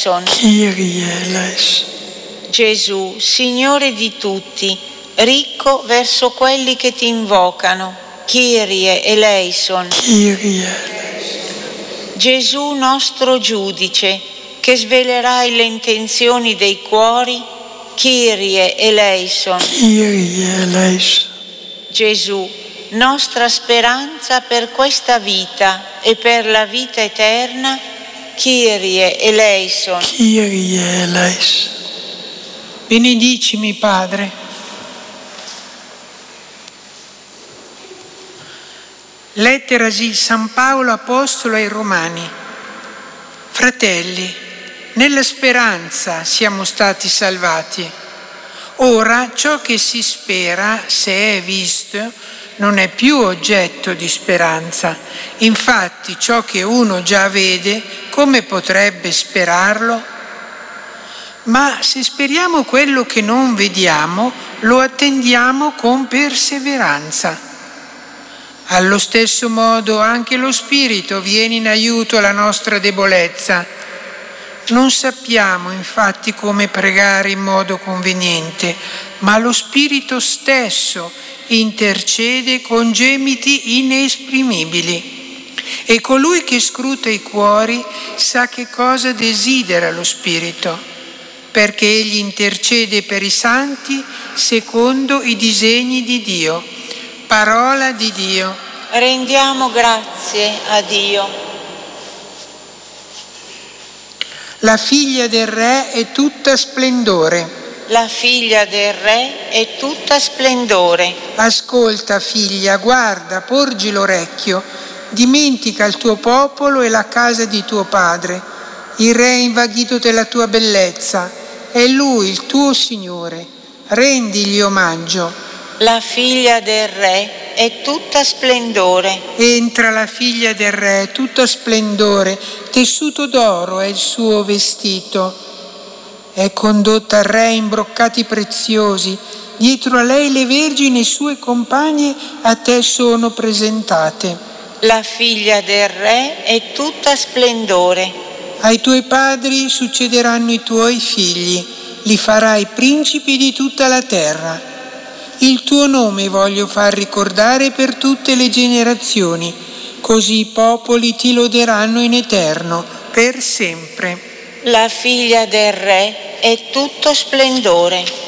eleison. Kyrie eleison. Gesù, Signore di tutti, ricco verso quelli che ti invocano. Kyrie eleison. Kyrie eleison. Gesù, nostro giudice, che svelerai le intenzioni dei cuori. Kyrie eleison. Kyrie eleison. Gesù, nostra speranza per questa vita e per la vita eterna. Kyrie eleison. Kyrie eleison. Benedicimi, Padre. Lettera di San Paolo Apostolo ai Romani. Fratelli, nella speranza siamo stati salvati. Ora ciò che si spera, se è visto, non è più oggetto di speranza. Infatti ciò che uno già vede, come potrebbe sperarlo? Ma se speriamo quello che non vediamo, lo attendiamo con perseveranza. Allo stesso modo anche lo Spirito viene in aiuto alla nostra debolezza. Non sappiamo infatti come pregare in modo conveniente, ma lo Spirito stesso intercede con gemiti inesprimibili. E colui che scruta i cuori sa che cosa desidera lo Spirito, perché egli intercede per i santi secondo i disegni di Dio. Parola di Dio. Rendiamo grazie a Dio. La figlia del Re è tutta splendore. La figlia del Re è tutta splendore. Ascolta, figlia, guarda, porgi l'orecchio. Dimentica il tuo popolo e la casa di tuo padre. Il Re è invaghito della tua bellezza. È Lui, il tuo Signore. Rendigli omaggio. La figlia del Re è tutta splendore. Entra la figlia del Re, tutta splendore, tessuto d'oro è il suo vestito. È condotta al Re in broccati preziosi, dietro a lei le vergini e sue compagne a te sono presentate. La figlia del Re è tutta splendore. Ai tuoi padri succederanno i tuoi figli, li farai principi di tutta la terra. Il tuo nome voglio far ricordare per tutte le generazioni, così i popoli ti loderanno in eterno, per sempre. La figlia del Re è tutto splendore.